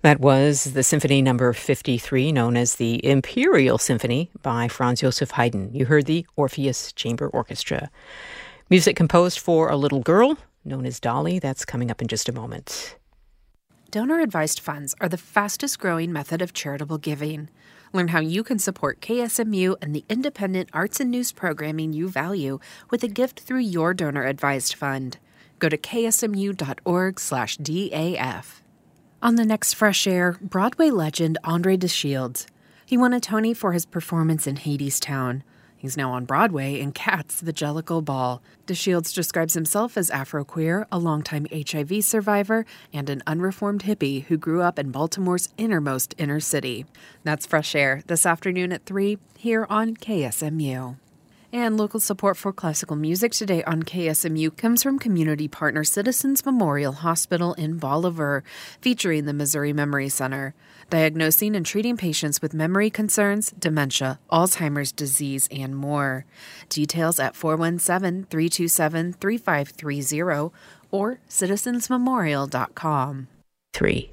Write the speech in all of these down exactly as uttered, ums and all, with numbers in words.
That was the Symphony Number fifty-three, known as the Imperial Symphony by Franz Joseph Haydn. You heard the Orpheus Chamber Orchestra. Music composed for a little girl, known as Dolly. That's coming up in just a moment. Donor-advised funds are the fastest-growing method of charitable giving. Learn how you can support K S M U and the independent arts and news programming you value with a gift through your donor-advised fund. Go to ksmu.org slash DAF. On the next Fresh Air, Broadway legend Andre DeShields. He won a Tony for his performance in Hadestown. He's now on Broadway in Cats, the Jellicle Ball. DeShields describes himself as Afroqueer, a longtime H I V survivor, and an unreformed hippie who grew up in Baltimore's innermost inner city. That's Fresh Air, this afternoon at three, here on K S M U. And local support for classical music today on K S M U comes from community partner Citizens Memorial Hospital in Bolivar, featuring the Missouri Memory Center, diagnosing and treating patients with memory concerns, dementia, Alzheimer's disease, and more. Details at four one seven, three two seven, three five three zero or citizens memorial dot com. Three.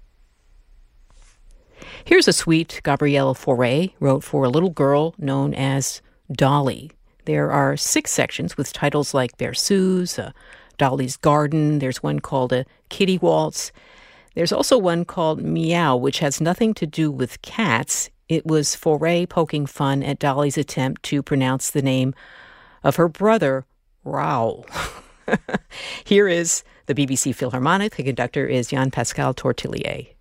Here's a suite Gabrielle Fauré wrote for a little girl known as Dolly. There are six sections with titles like Berceuse, uh, Dolly's Garden. There's one called a Kitty Waltz. There's also one called Meow, which has nothing to do with cats. It was Fauré poking fun at Dolly's attempt to pronounce the name of her brother, Raoul. Here is the B B C Philharmonic. The conductor is Jean-Pascal Tortelier.